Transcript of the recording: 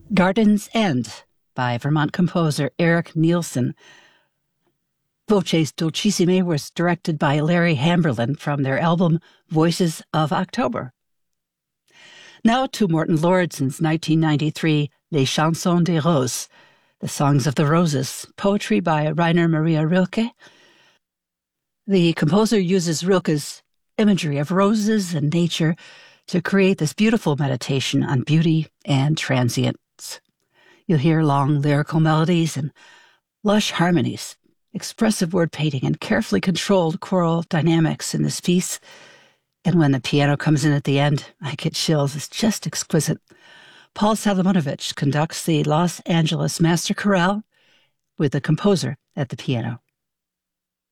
Garden's End by Vermont composer Eric Nielsen. Voces Dolcissime was directed by Larry Hamberlin from their album Voices of October. Now to Morton Lauridsen's 1993 Les Chansons des Roses, The Songs of the Roses, poetry by Rainer Maria Rilke. The composer uses Rilke's imagery of roses and nature to create this beautiful meditation on beauty and transience. You'll hear long lyrical melodies and lush harmonies, expressive word painting, and carefully controlled choral dynamics in this piece. And when the piano comes in at the end, I get chills. It's just exquisite. Paul Salomonovich conducts the Los Angeles Master Chorale with the composer at the piano.